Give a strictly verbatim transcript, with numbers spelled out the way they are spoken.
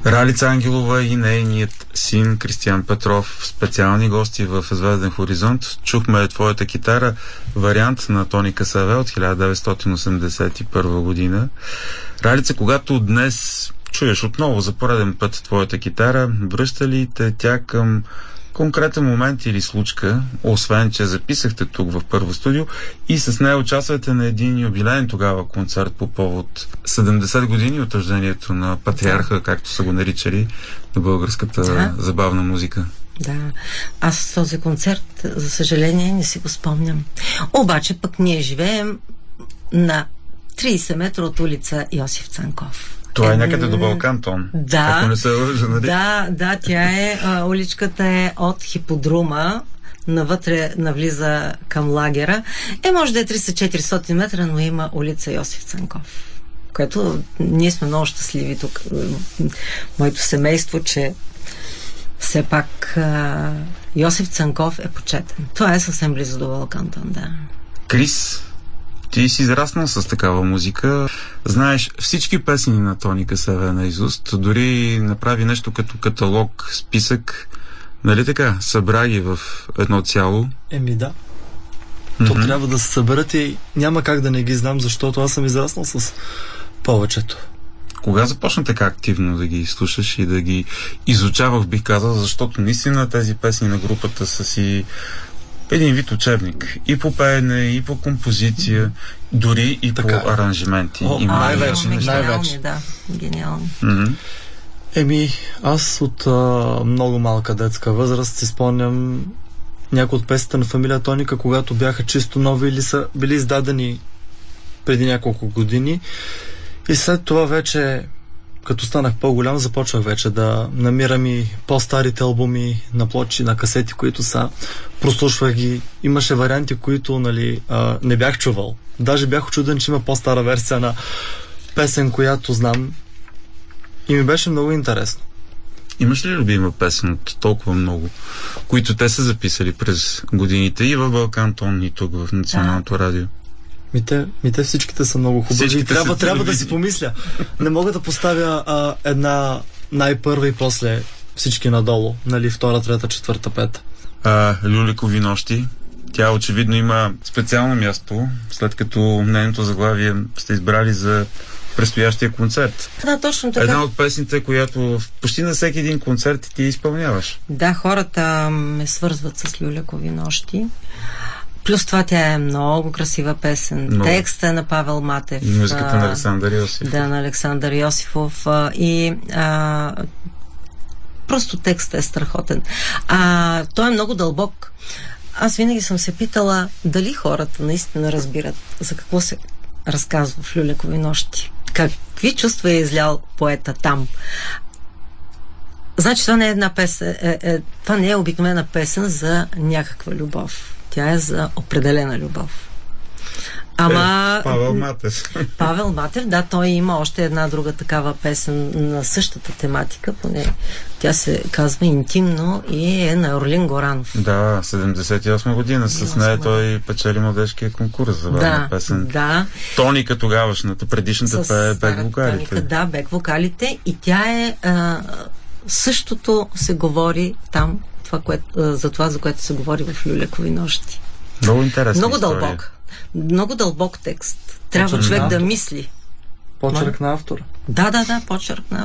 Ралица Ангелова и нейният син Кристиян Петров, специални гости в Звезден хоризонт. Чухме твоята китара, вариант на Тони Касаве от хиляда деветстотин осемдесет и първа година. Ралица, когато днес чуеш отново за пореден път твоята китара, връща ли те тя към конкретен момент или случка, освен че записахте тук в Първо студио и с нея участвате на един юбилеен тогава концерт по повод седемдесет години от рождението на патриарха, да, както са го наричали, на българската да. забавна музика. Да, аз този концерт, за съжаление, не си го спомням. Обаче пък ние живеем на трийсет метра от улица Йосиф Цанков. Това е някъде до Балкантон. Да, ако не се лъжа, нали? Да, да, тя е, а, уличката е от хиподрума, навътре навлиза към лагера. Е, може да е триста-четиристотин метра, но има улица Йосиф Цанков. Което ние сме много щастливи тук, моето семейство, че все пак а, Йосиф Цанков е почетен. Това е съвсем близо до Балкантон, да. Крис, ти си израснал с такава музика. Знаеш всички песни на Тони Касаве наизуст. Дори направи нещо като каталог, списък. Нали така? Събра ги в едно цяло. Еми да. Mm-hmm. То трябва да се съберат и няма как да не ги знам, защото аз съм израснал с повечето. Кога започна така активно да ги слушаш и да ги изучавах, бих казал, защото наистина тези песни на групата са си един вид учебник. И по пеене, и по композиция, дори и така, по аранжименти. О, и най-вече, най-вече. Да, гениални. Mm-hmm. Еми, аз от а, много малка детска възраст си спомням някои от песните на фамилия Тоника, когато бяха чисто нови или са били издадени преди няколко години. И след това вече, като станах по-голям, започвах вече да намирам и по-старите албуми на плочи, на касети, които са. Прослушвах ги. Имаше варианти, които, нали, а, не бях чувал. Даже бях очуден, че има по-стара версия на песен, която знам. И ми беше много интересно. Имаш ли любима песен от толкова много, които те са записали през годините и в Балкантон, и тук в Националното да. радио? Ми те, ми те всичките са много хубави. И трябва, трябва да си помисля. Не мога да поставя а, една най-първа и после всички надолу. Нали, втора, трета, четвърта, пета. А, Люликови нощи. Тя очевидно има специално място, след като нейното заглавие сте избрали за предстоящия концерт. Да, точно така. Една от песните, която почти на всеки един концерт ти изпълняваш. Да, хората ме свързват с Люлякови нощи. Плюс това тя е много красива песен. Но... Текста е на Павел Матев. И музиката а... на Александър Йосифов. Да, на Александър Йосифов. А, и а... просто текстът е страхотен. А, той е много дълбок. Аз винаги съм се питала дали хората наистина разбират за какво се разказва в Люлякови нощи. Какви чувства е излял поета там? Значи това не е една песен, е, е, това не е обикновена песен за някаква любов. Тя е за определена любов. Ама... Е, Павел Матев. Павел Матев, да, той има още една друга такава песен на същата тематика, поне тя се казва Интимно и е на Орлин Горанов. Да, седемдесет и осма година. С нея той печели младежкия конкурс за важна да, песен. Да. Тоника тогавашната, предишната пее бек вокалите. Тоника, да, бек вокалите и тя е а, същото се говори там, това, което, а, за това, за което се говори в Люлякови нощи. Много интересно. Много дълбок. Много дълбок текст. Трябва почерк човек да мисли. Почерк на автора. Да, да, да, почерк на